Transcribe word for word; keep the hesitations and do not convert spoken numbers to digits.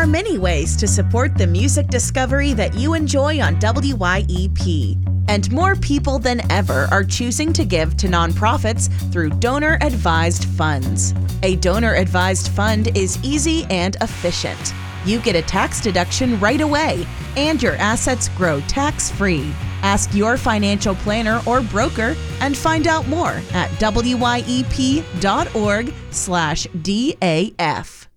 are many ways to support the music discovery that you enjoy on W Y E P. And more people than ever are choosing to give to nonprofits through donor-advised funds. A donor-advised fund is easy and efficient. You get a tax deduction right away, and your assets grow tax-free. Ask your financial planner or broker and find out more at W Y E P dot org slash D A F.